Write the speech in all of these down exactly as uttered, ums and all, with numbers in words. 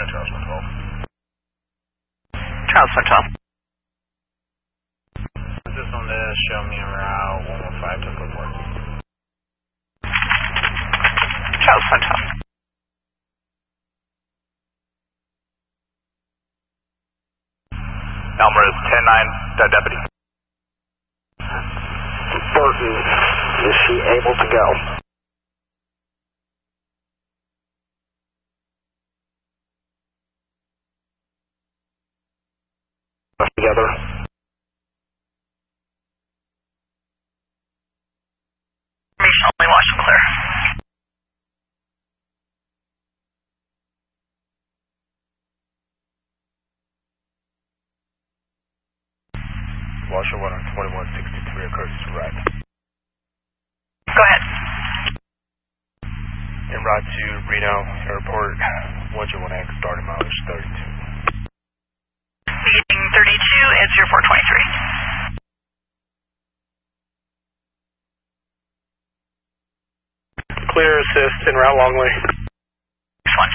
Charles one twelve. Charles one twelve. Is this on the show me en route one one five to report? Charles one twelve. Elmer is ten nine, deputy. Burton, is she able to go? Together. Information only, wash and clear. Washer one on twenty-one sixty-three occurs to right. Go ahead. En route to Reno Airport, one oh one X, starting mileage thirty-two. Beginning thirty-two and zero four twenty-three. Clear assist en route Longley. Next one.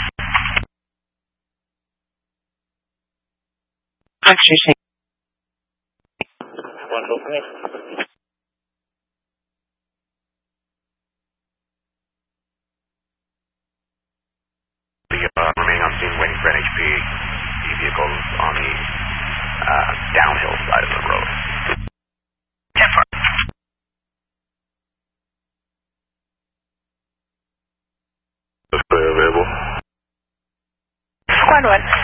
Actually, One hope me. The uh, remaining on scene waiting for N H P. The vehicles on the uh, downhill side of the road. ten four. Available. Squad one.